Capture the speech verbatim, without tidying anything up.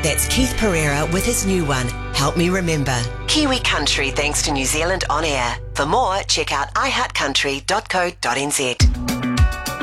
That's Keith Pereira with his new one, Help Me Remember. Kiwi Country thanks to New Zealand On Air. For more, check out i heart country dot co dot n z.